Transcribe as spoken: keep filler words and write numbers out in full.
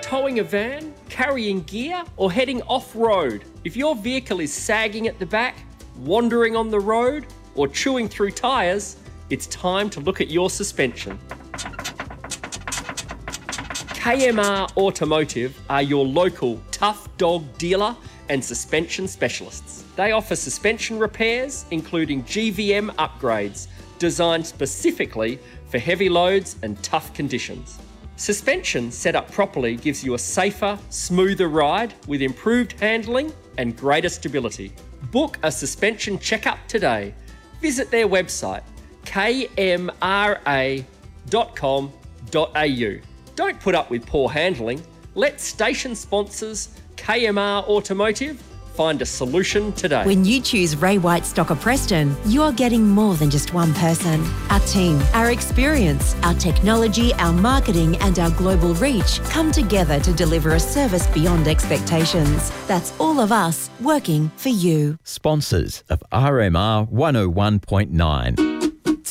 towing a van, carrying gear, or heading off-road? If your vehicle is sagging at the back, wandering on the road, or chewing through tyres, it's time to look at your suspension. K M R Automotive are your local tough dog dealer and suspension specialists. They offer suspension repairs, including G V M upgrades, designed specifically for heavy loads and tough conditions. Suspension set up properly gives you a safer, smoother ride with improved handling and greater stability. Book a suspension checkup today. Visit their website, k m r a dot com dot a u. Don't put up with poor handling. Let station sponsors K M R Automotive find a solution today. When you choose Ray White Stocker Preston, you're getting more than just one person. Our team, our experience, our technology, our marketing and our global reach come together to deliver a service beyond expectations. That's all of us working for you. Sponsors of R M R one oh one point nine.